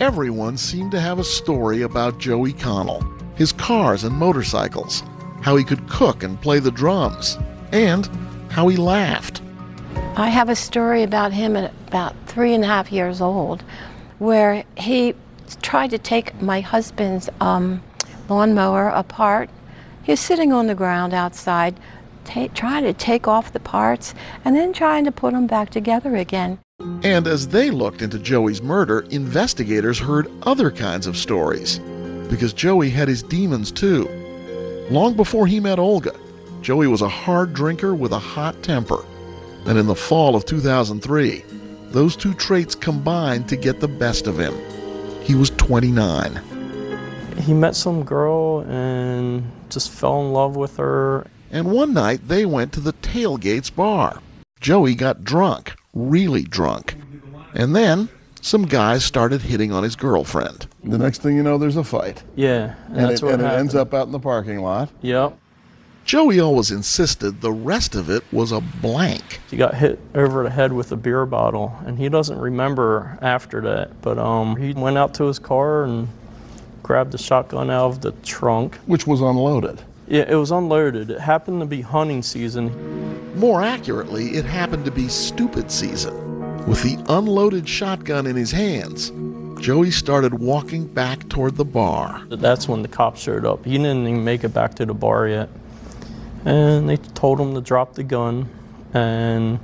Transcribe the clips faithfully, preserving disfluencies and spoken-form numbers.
Everyone seemed to have a story about Joey Connell, his cars and motorcycles, how he could cook and play the drums, and how he laughed. I have a story about him at about three and a half years old, where he tried to take my husband's um, lawnmower apart. He was sitting on the ground outside, ta- trying to take off the parts and then trying to put them back together again. And as they looked into Joey's murder, investigators heard other kinds of stories, because Joey had his demons too. Long before he met Olga, Joey was a hard drinker with a hot temper. And in the fall of two thousand three, those two traits combined to get the best of him. He was twenty-nine. He met some girl and just fell in love with her. And one night they went to the Tailgates bar. Joey got drunk, really drunk. And then some guys started hitting on his girlfriend. The next thing you know, there's a fight. Yeah, and, and that's it, what and it happened. ends up out in the parking lot. Yep. Joey always insisted the rest of it was a blank. He got hit over the head with a beer bottle, and he doesn't remember after that. But um, he went out to his car and grabbed the shotgun out of the trunk. Which was unloaded. Yeah, it was unloaded. It happened to be hunting season. More accurately, it happened to be stupid season. With the unloaded shotgun in his hands, Joey started walking back toward the bar. That's when the cops showed up. He didn't even make it back to the bar yet. And they told him to drop the gun, and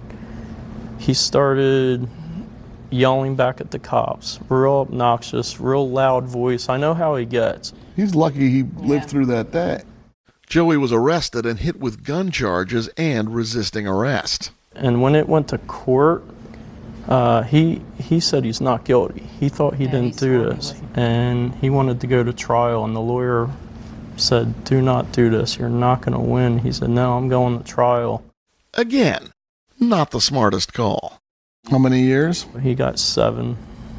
he started yelling back at the cops. Real obnoxious, real loud voice. I know how he gets. He's lucky he lived through that day. Joey was arrested and hit with gun charges and resisting arrest. And when it went to court, uh, he he said he's not guilty. He thought he Yeah, didn't he do swore he this. wasn't. And he wanted to go to trial, and the lawyer said, do not do this. You're not going to win. He said, no, I'm going to trial. Again, not the smartest call. How many years? He got seven.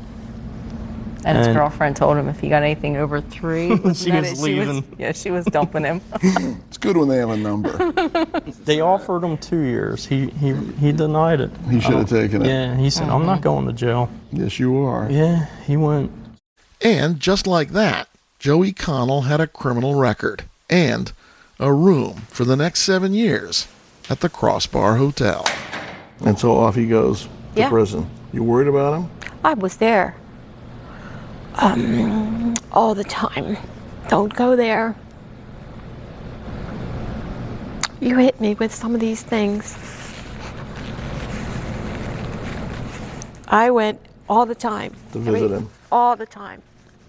And his And- girlfriend told him if he got anything over three, She that was it- leaving. yeah, she was dumping him. It's good when they have a number. They offered him two years. He he he denied it. He should have taken it. Yeah, he said, I'm not going to jail. Yes, you are. Yeah, he went. And just like that, Joey Connell had a criminal record and a room for the next seven years at the Crossbar Hotel. And so off he goes to Yeah. prison. You worried about him? I was there um, all the time. Don't go there. You hit me with some of these things. I went all the time. To visit Every- him. All the time.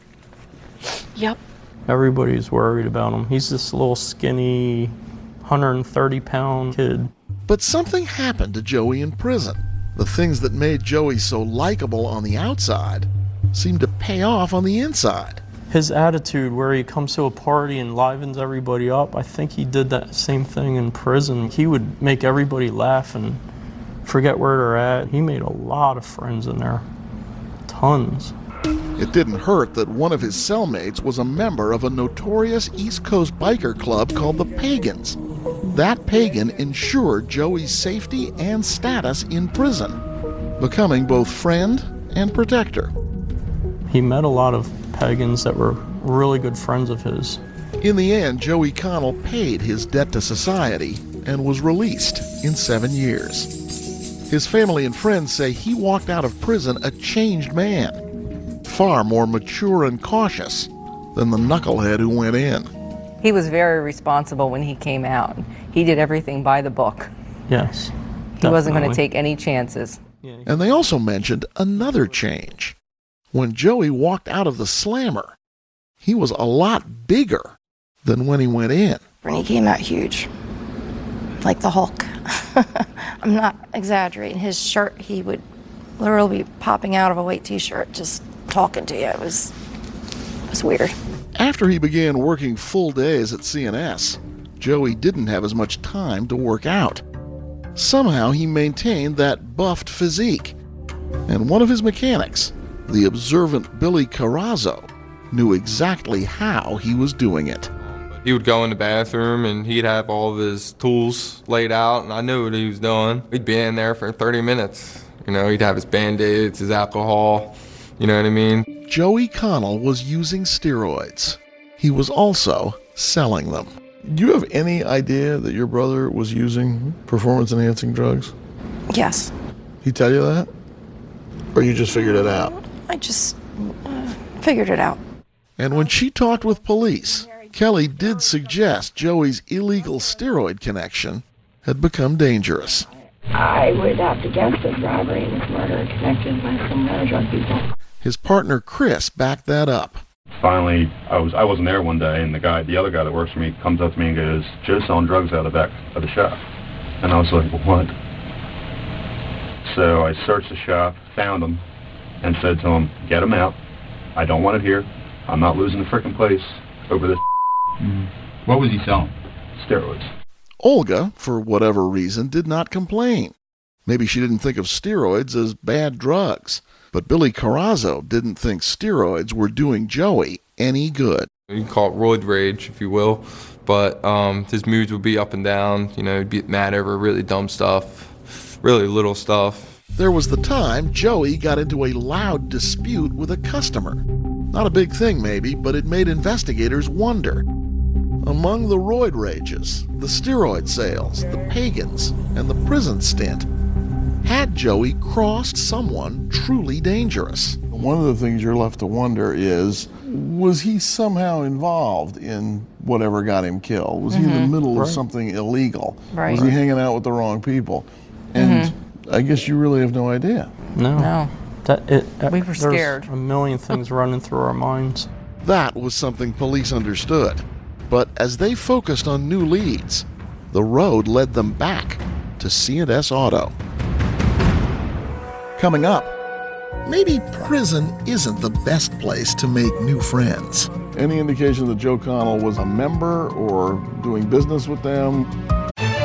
Yep. Everybody's worried about him. He's this little skinny, one hundred thirty pound kid. But something happened to Joey in prison. The things that made Joey so likable on the outside seemed to pay off on the inside. His attitude where he comes to a party and livens everybody up, I think he did that same thing in prison. He would make everybody laugh and forget where they're at. He made a lot of friends in there. Tons. It didn't hurt that one of his cellmates was a member of a notorious East Coast biker club called the Pagans. That pagan ensured Joey's safety and status in prison, becoming both friend and protector. He met a lot of pagans that were really good friends of his. In the end, Joey Connell paid his debt to society and was released in seven years. His family and friends say he walked out of prison a changed man, far more mature and cautious than the knucklehead who went in. He was very responsible when he came out. He did everything by the book. Yes. He wasn't going to definitely. take any chances. Yeah. And they also mentioned another change. When Joey walked out of the slammer, he was a lot bigger than when he went in. When he came out huge, like the Hulk. I'm not exaggerating. His shirt, he would literally be popping out of a white t-shirt, just talking to you. It was, it was weird. After he began working full days at C N S, Joey didn't have as much time to work out. Somehow he maintained that buffed physique. And one of his mechanics, the observant Billy Carrazzo, knew exactly how he was doing it. He would go in the bathroom and he'd have all of his tools laid out, and I knew what he was doing. He'd be in there for thirty minutes. You know, he'd have his Band-Aids, his alcohol, you know what I mean? Joey Connell was using steroids. He was also selling them. Do you have any idea that your brother was using performance-enhancing drugs? Yes. He tell you that? Or you just figured it out? I just uh, figured it out. And when she talked with police, Kelly did suggest Joey's illegal steroid connection had become dangerous. I would have to guess that robbery and this murder are connected by some other drug people. His partner Chris backed that up. Finally, I was I wasn't there one day, and the guy, the other guy that works for me, comes up to me and goes, "Joe's selling drugs out of the back of the shop." And I was like, "What?" So I searched the shop, found him, and said to him, "Get him out. I don't want it here. I'm not losing the frickin' place over this." Mm-hmm. What was he selling? Steroids. Olga, for whatever reason, did not complain. Maybe she didn't think of steroids as bad drugs. But Billy Carrazzo didn't think steroids were doing Joey any good. You can call it roid rage, if you will, but um, his moods would be up and down. You know, he'd be mad over really dumb stuff, really little stuff. There was the time Joey got into a loud dispute with a customer. Not a big thing, maybe, but it made investigators wonder. Among the roid rages, the steroid sales, the pagans, and the prison stint, had Joey crossed someone truly dangerous? One of the things you're left to wonder is, was he somehow involved in whatever got him killed? Was mm-hmm. he in the middle right. of something illegal? Right. Was he hanging out with the wrong people? And mm-hmm. I guess you really have no idea. No. No. That, it, we were scared. There's a million things running through our minds. That was something police understood. But as they focused on new leads, the road led them back to C and S Auto. Coming up, maybe prison isn't the best place to make new friends. Any indication that Joe Connell was a member or doing business with them?